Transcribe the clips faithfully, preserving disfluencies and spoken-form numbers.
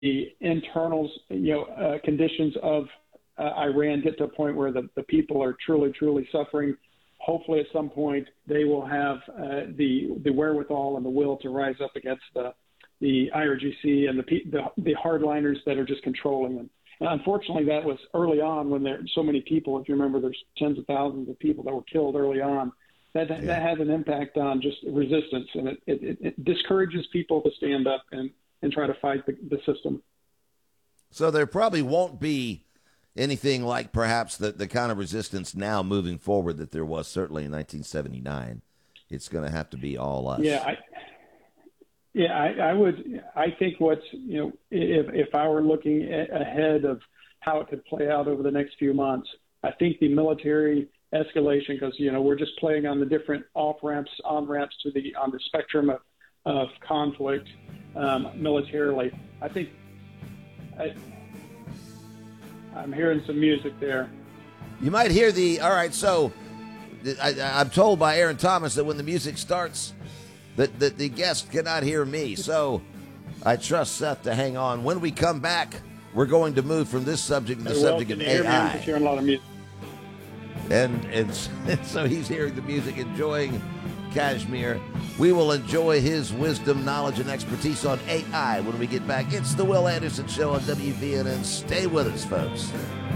the internals, you know, uh, conditions of uh, Iran get to a point where the, the people are truly, truly suffering. Hopefully at some point they will have uh, the the wherewithal and the will to rise up against the the I R G C and the the, the hardliners that are just controlling them. And unfortunately, that was early on when there so many people. If you remember, there's tens of thousands of people that were killed early on. That that, yeah. that has an impact on just resistance, and it, it, it discourages people to stand up and, and try to fight the, the system. So there probably won't be anything like perhaps the, the kind of resistance now moving forward that there was certainly in nineteen seventy-nine. It's going to have to be all us. Yeah, I, yeah, I, I would. I think what's you know, if if I were looking ahead of how it could play out over the next few months, I think the military escalation, because you know we're just playing on the different off ramps, on ramps to the on the spectrum of, of conflict um, militarily. I think. I, I'm hearing some music there. You might hear the, all right, so I, I'm told by Aaron Thomas that when the music starts, that, that the guest cannot hear me. So I trust Seth to hang on. When we come back, we're going to move from this subject to the well, subject of A I. I'm hearing a lot of music. And, and, and so he's hearing the music, enjoying Kashmir. We will enjoy his wisdom, knowledge, and expertise on A I when we get back. It's the Will Anderson Show on W V N N. Stay with us, folks.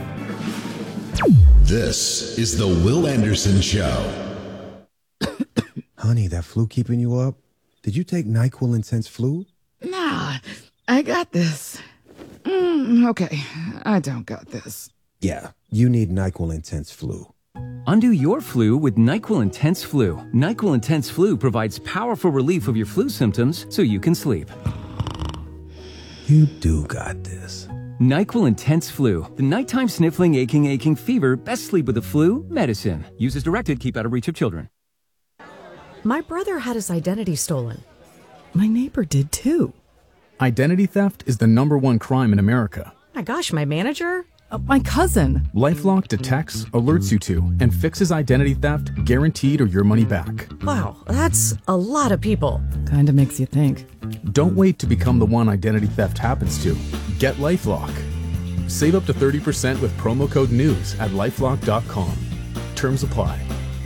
This is the Will Anderson Show. Honey, that flu keeping you up? Did you take NyQuil Intense Flu? Nah, I got this. Mm, okay, I don't got this. Yeah, you need NyQuil Intense Flu. Undo your flu with NyQuil Intense Flu. NyQuil Intense Flu provides powerful relief of your flu symptoms so you can sleep. You do got this. NyQuil Intense Flu. The nighttime sniffling, aching, aching fever. Best sleep with the flu. Medicine. Use as directed. Keep out of reach of children. My brother had his identity stolen. My neighbor did too. Identity theft is the number one crime in America. My gosh, my manager? Uh, my cousin. LifeLock detects, alerts you to, and fixes identity theft, guaranteed or your money back. Wow, that's a lot of people. Kinda makes you think. Don't wait to become the one identity theft happens to. Get LifeLock. Save up to thirty percent with promo code NEWS at lifelock dot com. Terms apply.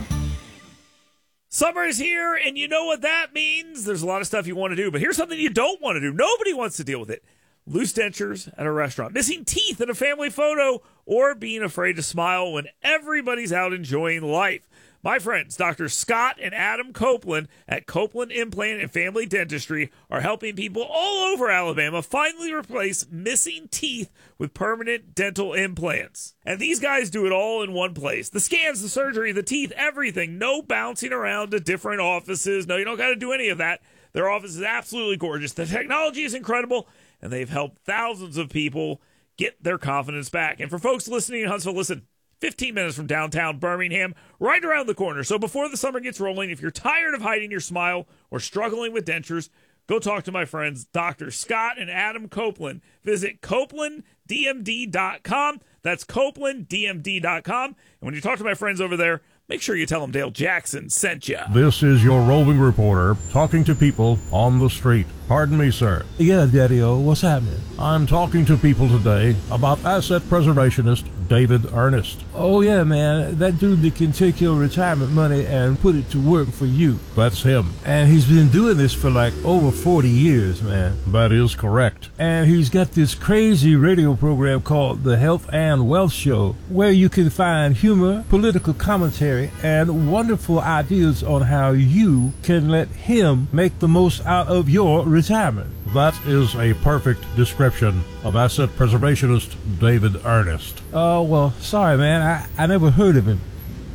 Summer's here, and you know what that means. There's a lot of stuff you want to do, but here's something you don't want to do. Nobody wants to deal with it. Loose dentures at a restaurant, missing teeth in a family photo, or being afraid to smile when everybody's out enjoying life. My friends, Doctor Scott and Adam Copeland at Copeland Implant and Family Dentistry are helping people all over Alabama finally replace missing teeth with permanent dental implants. And these guys do it all in one place. The scans, the surgery, the teeth, everything. No bouncing around to different offices. No, you don't got to do any of that. Their office is absolutely gorgeous. The technology is incredible, and they've helped thousands of people get their confidence back. And for folks listening in Huntsville, listen, fifteen minutes from downtown Birmingham, right around the corner. So before the summer gets rolling, if you're tired of hiding your smile or struggling with dentures, go talk to my friends, Doctor Scott and Adam Copeland. Visit Copeland D M D dot com. That's Copeland D M D dot com. And when you talk to my friends over there, make sure you tell them Dale Jackson sent you. This is your roving reporter talking to people on the street. Pardon me, sir. Yeah, Daddy-O, what's happening? I'm talking to people today about asset preservationist David Ernest. Oh, yeah, man. That dude that can take your retirement money and put it to work for you. That's him. And he's been doing this for like over forty years, man. That is correct. And he's got this crazy radio program called The Health and Wealth Show, where you can find humor, political commentary, and wonderful ideas on how you can let him make the most out of your retirement. That is a perfect description of asset preservationist David Ernest. Oh, well, sorry, man. I, I never heard of him.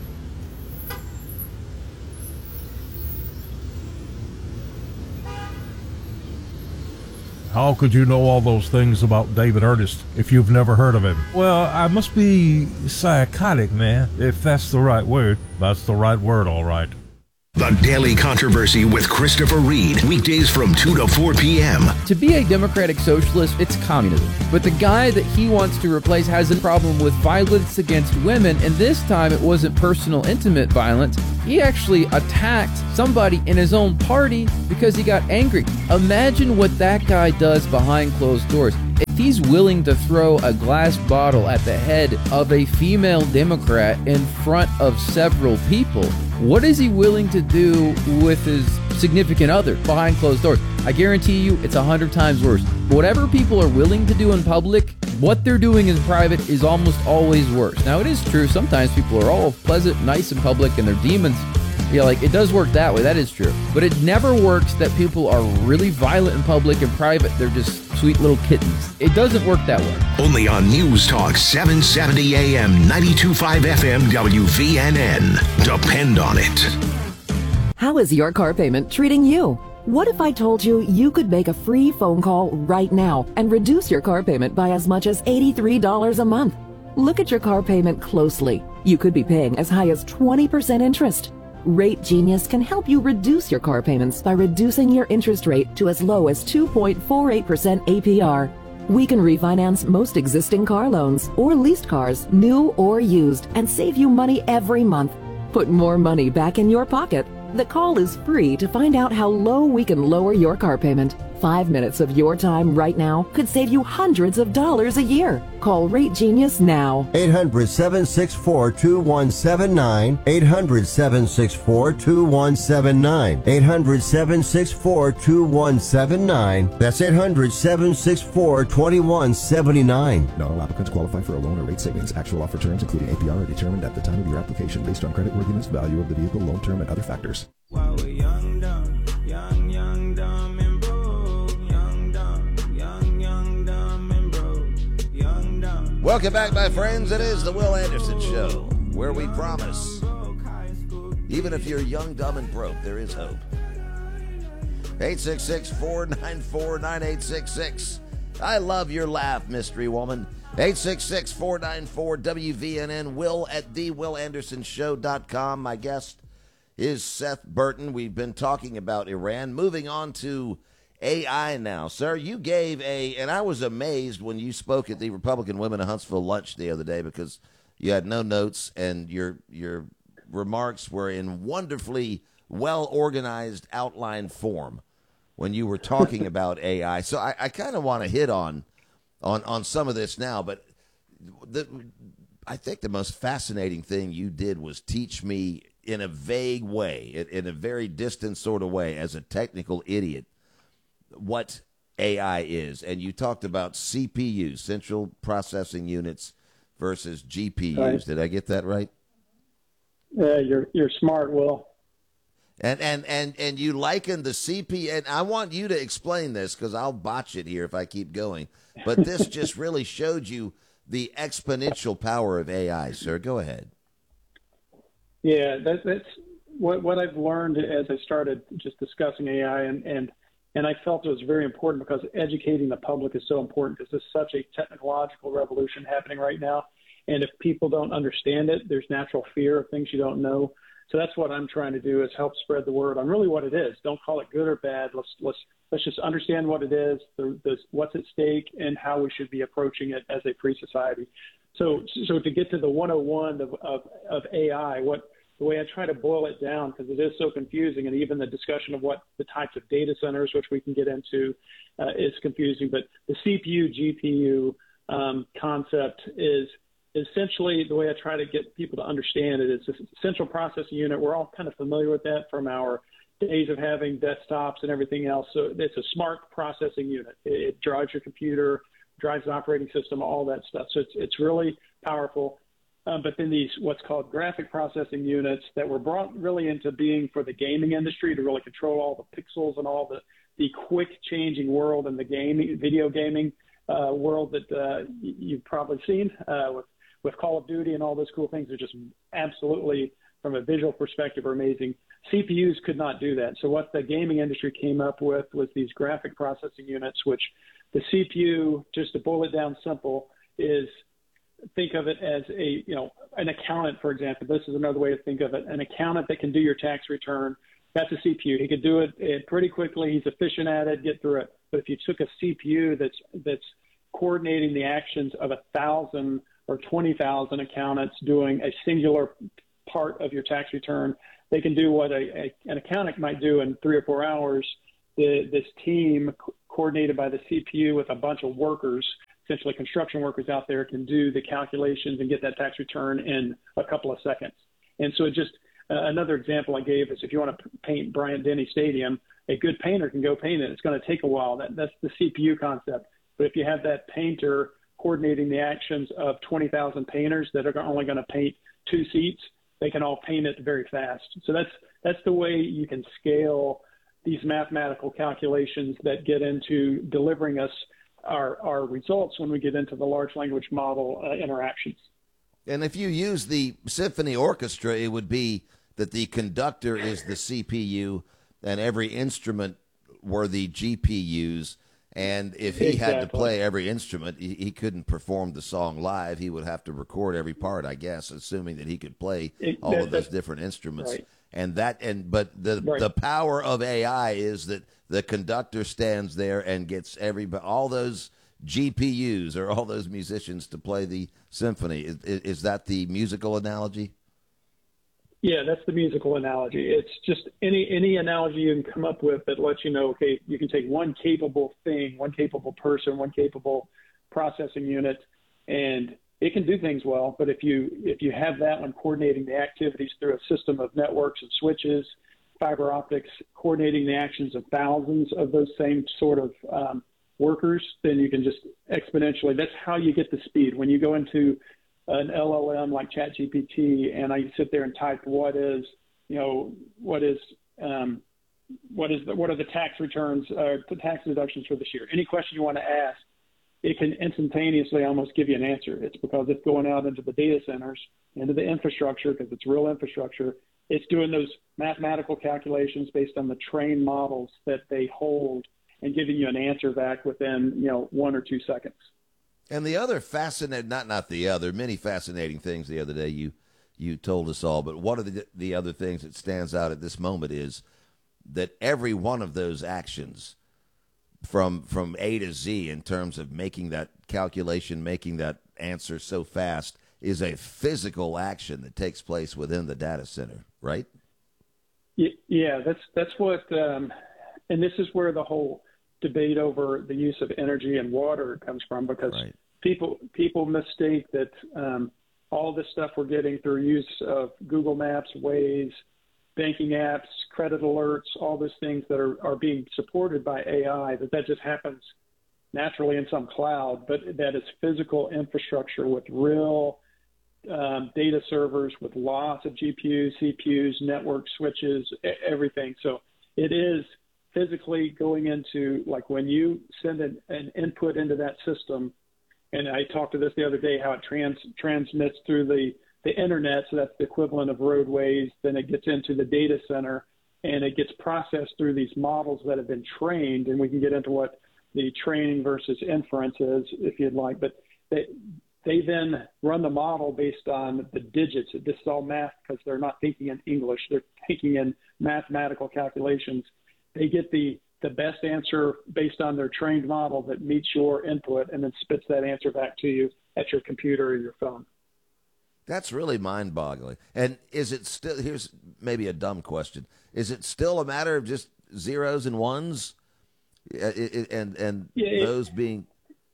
How could you know all those things about David Ernest if you've never heard of him? Well, I must be psychotic, man, if that's the right word. That's the right word, all right. The Daily Controversy with Christopher Reed, weekdays from two to four p.m. To be a democratic socialist, it's communism. But the guy that he wants to replace has a problem with violence against women, and this time it wasn't personal, intimate violence. He actually attacked somebody in his own party because he got angry. Imagine what that guy does behind closed doors. If he's willing to throw a glass bottle at the head of a female Democrat in front of several people, what is he willing to do with his significant other behind closed doors? I guarantee you it's a hundred times worse. But whatever people are willing to do in public, what they're doing in private is almost always worse. Now, it is true, sometimes people are all pleasant, nice in public, and they're demons. Yeah, like, it does work that way, that is true. But it never works that people are really violent in public and private. They're just sweet little kittens. It doesn't work that way. Only on News Talk seven seventy A M, ninety-two point five F M, W V N N. Depend on it. How is your car payment treating you? What if I told you you could make a free phone call right now and reduce your car payment by as much as eighty-three dollars a month? Look at your car payment closely. You could be paying as high as twenty percent interest. Rate Genius can help you reduce your car payments by reducing your interest rate to as low as two point four eight percent A P R. We can refinance most existing car loans or leased cars, new or used, and save you money every month. Put more money back in your pocket. The call is free to find out how low we can lower your car payment. Five minutes of your time right now could save you hundreds of dollars a year. Call Rate Genius now. eight hundred, seven six four, two one seven nine. eight hundred, seven six four, two one seven nine. eight hundred, seven six four, two one seven nine. That's eight hundred, seven six four, two one seven nine. Not all applicants qualify for a loan or rate savings. Actual offer terms, including A P R, are determined at the time of your application based on creditworthiness, value of the vehicle, loan term, and other factors. While we're young, dumb, young, young, dumb, and broke. Young, dumb, young, young, dumb, and broke. Young, dumb. Welcome back, my friends. It is the Will Anderson Show, where we promise, even if you're young, dumb, and broke, there is hope. eight six six, four nine four, nine eight six six. I love your laugh, mystery woman. eight six six, four nine four, W V N N. Will at the will anderson show dot com. My guest is Seth Burton. We've been talking about Iran. Moving on to A I now. Sir, you gave a, and I was amazed when you spoke at the Republican Women of Huntsville lunch the other day because you had no notes and your your remarks were in wonderfully well-organized outline form when you were talking about A I. So I, I kind of want to hit on, on, on some of this now, but the, I think the most fascinating thing you did was teach me in a vague way, in a very distant sort of way, as a technical idiot, what A I is. And you talked about C P Us, central processing units, versus G P Us. Right. Did I get that right? Yeah, you're you're smart, Will. And and and and you liken the C P U, and I want you to explain this because I'll botch it here if I keep going. But this just really showed you the exponential power of A I, sir. Go ahead. Yeah, that, that's what what I've learned as I started just discussing A I, and and and I felt it was very important because educating the public is so important because there's such a technological revolution happening right now, and if people don't understand it, there's natural fear of things you don't know. So that's what I'm trying to do is help spread the word on really what it is. Don't call it good or bad. Let's let's let's just understand what it is, the, the, what's at stake, and how we should be approaching it as a free society. So so to get to the one oh one of of, of A I, what the way I try to boil it down, because it is so confusing, and even the discussion of what the types of data centers, which we can get into, uh, is confusing. But the C P U, G P U um, concept is essentially the way I try to get people to understand it. It's a central processing unit. We're all kind of familiar with that from our days of having desktops and everything else. So it's a smart processing unit. It, it drives your computer, drives the operating system, all that stuff. So it's it's really powerful. Um, but then these what's called graphic processing units that were brought really into being for the gaming industry to really control all the pixels and all the, the quick changing world in the gaming, video gaming uh, world that uh, you've probably seen uh, with, with Call of Duty and all those cool things are just absolutely, from a visual perspective, are amazing. C P Us could not do that. So what the gaming industry came up with was these graphic processing units, which the C P U, just to boil it down simple, is think of it as a, you know, an accountant, for example. This is another way to think of it. An accountant that can do your tax return, that's a C P U. He could do it pretty quickly. He's efficient at it, get through it. But if you took a C P U that's that's coordinating the actions of a thousand or twenty thousand accountants doing a singular part of your tax return, they can do what a, a, an accountant might do in three or four hours. The, this team, co- coordinated by the C P U with a bunch of workers, essentially construction workers out there can do the calculations and get that tax return in a couple of seconds. And so it just uh, another example I gave is if you want to paint Bryant-Denny Stadium, a good painter can go paint it. It's going to take a while. That, that's the C P U concept. But if you have that painter coordinating the actions of twenty thousand painters that are only going to paint two seats, they can all paint it very fast. So that's that's the way you can scale these mathematical calculations that get into delivering us our, our results when we get into the large language model uh, interactions. And if you use the symphony orchestra, it would be that the conductor is the C P U and every instrument were the G P Us. And if he Exactly. had to play every instrument, he, he couldn't perform the song live. He would have to record every part, I guess, assuming that he could play It- all that- of those that- different instruments. right. And that, and but the Right. the power of A I is that the conductor stands there and gets every all those G P Us or all those musicians to play the symphony. Is, is that the musical analogy? Yeah, that's the musical analogy. It's just any any analogy you can come up with that lets you know, okay, you can take one capable thing, one capable person, one capable processing unit, and it can do things well. But if you if you have that one coordinating the activities through a system of networks and switches, fiber optics, coordinating the actions of thousands of those same sort of um, workers, then you can just exponentially. That's how you get the speed. When you go into an L L M like ChatGPT, and I sit there and type what is, you know, what is, um, what is, the, what are the tax returns, uh, the tax deductions for this year? Any question you want to ask, it can instantaneously almost give you an answer. It's because it's going out into the data centers, into the infrastructure, because it's real infrastructure. It's doing those mathematical calculations based on the trained models that they hold, and giving you an answer back within, you know, one or two seconds. And the other fascinating, not not the other, many fascinating things the other day you you told us all, but one of the the other things that stands out at this moment is that every one of those actions from from A to Z in terms of making that calculation, making that answer so fast is a physical action that takes place within the data center, right? Yeah, that's that's what, um, and this is where the whole debate over the use of energy and water comes from, because right. people people mistake that um, all this stuff we're getting through use of Google Maps, Waze, banking apps, credit alerts, all those things that are, are being supported by A I, that that just happens naturally in some cloud, but that is physical infrastructure with real um, data servers, with lots of G P Us, C P Us, network switches, everything. So it is physically going into, like when you send an, an input into that system, and I talked to this the other day, how it trans, transmits through the, the internet, so that's the equivalent of roadways, then it gets into the data center, and it gets processed through these models that have been trained, and we can get into what the training versus inference is, if you'd like, but they, they then run the model based on the digits. This is all math because they're not thinking in English, they're thinking in mathematical calculations. They get the, the best answer based on their trained model that meets your input and then spits that answer back to you at your computer or your phone. That's really mind-boggling. And is it still, here's maybe a dumb question, is it still a matter of just zeros and ones? And, and yeah, it, those being...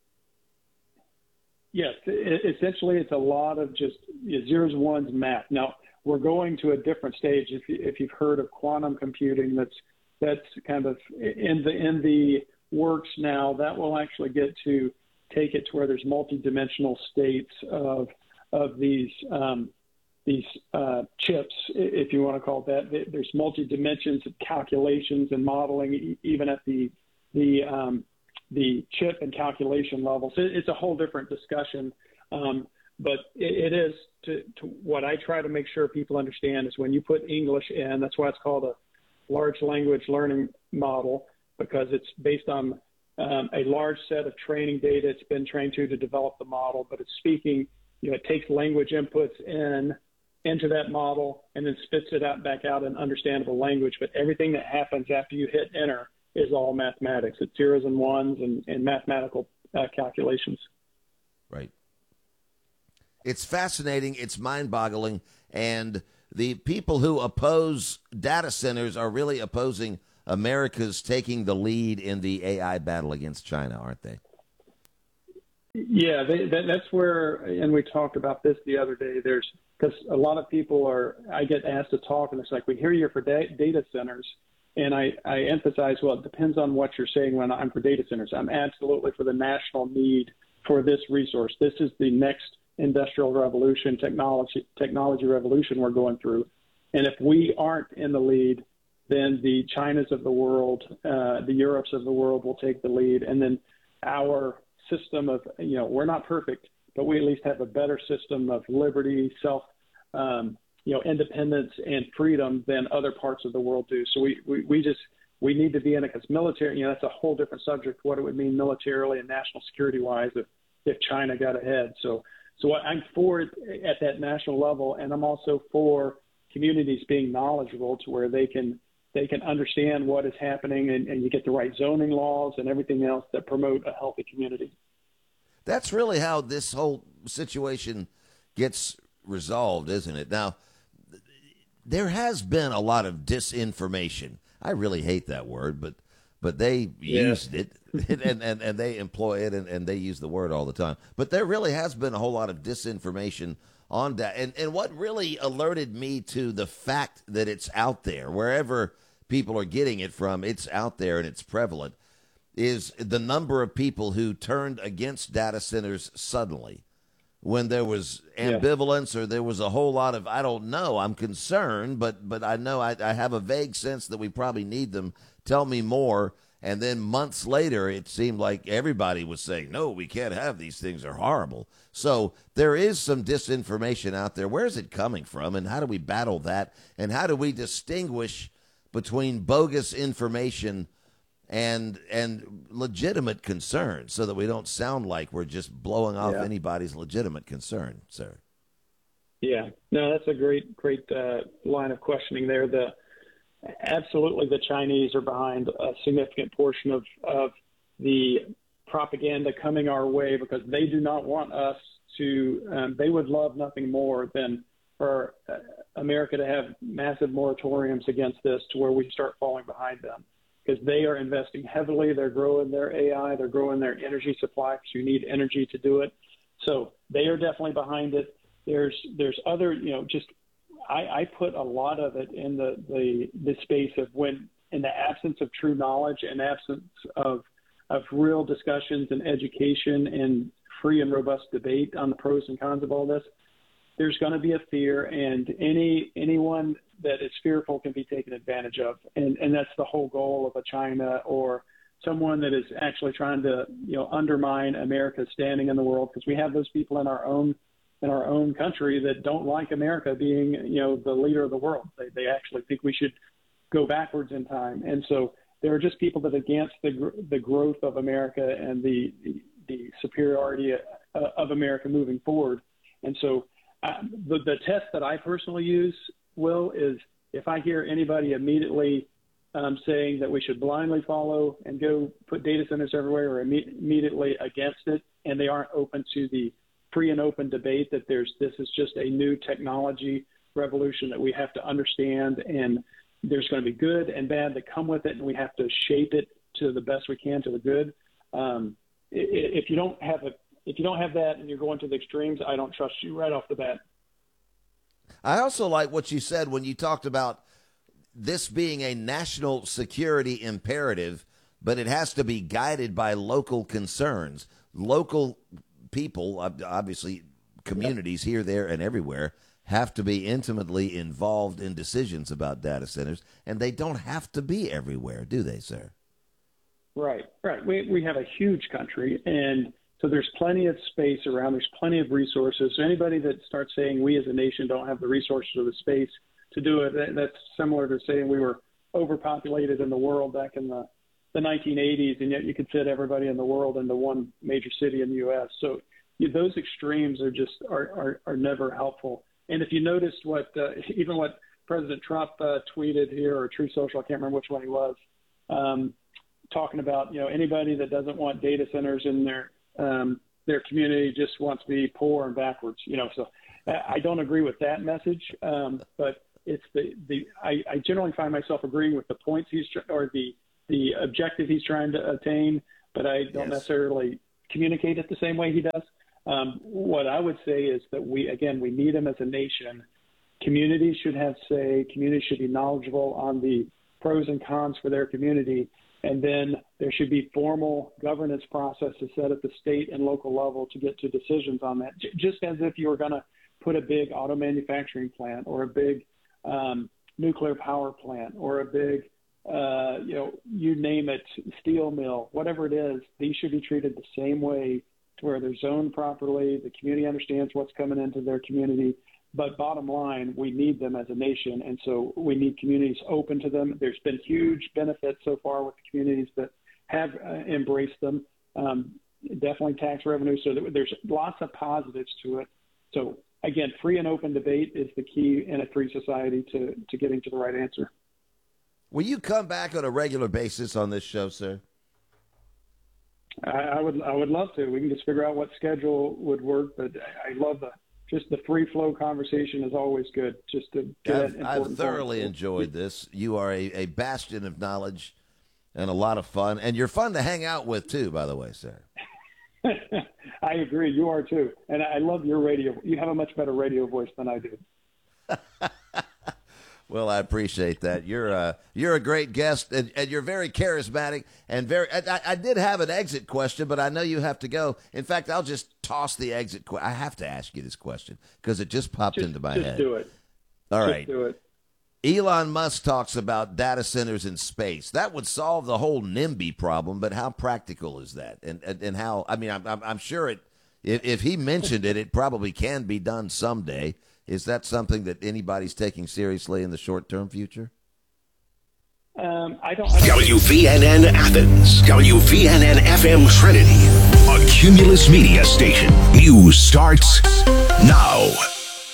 Yes, it, essentially it's a lot of just zeros and ones math. Now, we're going to a different stage. If, you, if you've heard of quantum computing, that's that's kind of in the in the works now. That will actually get to take it to where there's multidimensional states of of these um, these uh, chips, if you want to call it that. There's multi dimensions of calculations and modeling, even at the the um, the chip and calculation levels. It, it's a whole different discussion. Um, but it, it is to, to what I try to make sure people understand is when you put English in, that's why it's called a large language learning model, because it's based on um, a large set of training data it's been trained to to develop the model, but it's speaking, you know, it takes language inputs in into that model and then spits it out back out in understandable language. But everything that happens after you hit enter is all mathematics. It's zeros and ones and, and mathematical uh, calculations. Right. It's fascinating. It's mind-boggling. And the people who oppose data centers are really opposing America's taking the lead in the A I battle against China, aren't they? Yeah, they, that, that's where, and we talked about this the other day. There's because a lot of people are. I get asked to talk, and it's like we hear you're for da- data centers, and I, I emphasize, well, it depends on what you're saying. When I'm for data centers, I'm absolutely for the national need for this resource. This is the next industrial revolution, technology technology revolution we're going through, and if we aren't in the lead, then the Chinas of the world, uh, the Europes of the world will take the lead, and then our system of, you know, we're not perfect, but we at least have a better system of liberty, self, um, you know, independence and freedom than other parts of the world do. So we, we, we just, we need to be in it because military, you know, that's a whole different subject, what it would mean militarily and national security wise if, if China got ahead. So, so I'm for it at that national level. And I'm also for communities being knowledgeable to where they can, they can understand what is happening, and, and you get the right zoning laws and everything else that promote a healthy community. That's really how this whole situation gets resolved, isn't it? Now, there has been a lot of disinformation. I really hate that word, but but they Yeah. used it, and, and, and they employ it, and, and they use the word all the time. But there really has been a whole lot of disinformation on that. And, and what really alerted me to the fact that it's out there, wherever people are getting it from, it's out there and it's prevalent, is the number of people who turned against data centers suddenly when there was ambivalence or there was a whole lot of, I don't know, I'm concerned, but but I know I, I have a vague sense that we probably need them. Tell me more. And then months later, it seemed like everybody was saying, no, we can't have these things. They're horrible. So there is some disinformation out there. Where is it coming from, and how do we battle that? And how do we distinguish between bogus information and and legitimate concerns so that we don't sound like we're just blowing off Yeah. anybody's legitimate concern, sir? Yeah, no, that's a great, great uh, line of questioning there. The absolutely, the Chinese are behind a significant portion of, of the propaganda coming our way because they do not want us to. Um, they would love nothing more than for uh, America to have massive moratoriums against this, to where we start falling behind them, because they are investing heavily. They're growing their A I. They're growing their energy supply because you need energy to do it. So they are definitely behind it. There's there's other, you know, just I, I put a lot of it in the, the the space of when, in the absence of true knowledge and absence of of real discussions and education and free and robust debate on the pros and cons of all this, there's going to be a fear, and any anyone that is fearful can be taken advantage of, and and that's the whole goal of a China or someone that is actually trying to, you know, undermine America's standing in the world, because we have those people in our own in our own country that don't like America being, you know, the leader of the world. They they actually think we should go backwards in time, and so there are just people that are against the gr- the growth of America and the the, the superiority uh, of America moving forward. And so uh, the the test that I personally use, Will, is if I hear anybody immediately um, saying that we should blindly follow and go put data centers everywhere, or imme- immediately against it, and they aren't open to the free and open debate that there's this is just a new technology revolution that we have to understand, and there's going to be good and bad that come with it, and we have to shape it to the best we can to the good. Um, if you don't have a, if you don't have that and you're going to the extremes, I don't trust you right off the bat. I also like what you said when you talked about this being a national security imperative, but it has to be guided by local concerns. Local people, obviously communities here, there, and everywhere, have to be intimately involved in decisions about data centers, and they don't have to be everywhere, do they, sir? Right, right. We we have a huge country, and so there's plenty of space around. There's plenty of resources. So anybody that starts saying we as a nation don't have the resources or the space to do it, that, that's similar to saying we were overpopulated in the world back in the, the nineteen eighties, and yet you could fit everybody in the world into one major city in the U S. So you, those extremes are just are, are, are never helpful. And if you noticed what uh, even what President Trump uh, tweeted here, or True Social, I can't remember which one he was, um, talking about, you know, anybody that doesn't want data centers in their um, their community just wants to be poor and backwards, you know. So I don't agree with that message, um, but it's the the I, I generally find myself agreeing with the points he's or the the objective he's trying to attain, but I don't Yes. necessarily communicate it the same way he does. Um, what I would say is that we, again, we need him as a nation. Communities should have say. Communities should be knowledgeable on the pros and cons for their community. And then there should be formal governance processes set at the state and local level to get to decisions on that. J- just as if you were going to put a big auto manufacturing plant or a big um, nuclear power plant or a big, uh, you know, you name it, steel mill, whatever it is, these should be treated the same way to where they're zoned properly, the community understands what's coming into their community. But bottom line, we need them as a nation, and so we need communities open to them. There's been huge benefits so far with the communities that have uh, embraced them, um, definitely tax revenue. So there's lots of positives to it. So again, free and open debate is the key in a free society to, to getting to the right answer. Will you come back on a regular basis on this show, sir? I, I would I would love to. We can just figure out what schedule would work, but I, I love the just the free flow conversation is always good. Just to get I've, important I've thoroughly point. enjoyed this. You are a, a bastion of knowledge and a lot of fun, and you're fun to hang out with too, by the way, sir. I agree. You are too, and I love your radio. You have a much better radio voice than I do. Well, I appreciate that. You're uh, you're a great guest, and, and you're very charismatic and very. I, I did have an exit question, but I know you have to go. In fact, I'll just toss the exit. Qu- I have to ask you this question because it just popped just, into my just head. Just do it. All just right. do it. Elon Musk talks about data centers in space. That would solve the whole NIMBY problem, but how practical is that? And and, and how? I mean, I'm I'm, I'm sure it. If, if he mentioned it, it probably can be done someday. Is that something that anybody's taking seriously in the short-term future? Um, I don't. I don't W V N N Athens, W V N N F M Trinity, a Cumulus Media station. News starts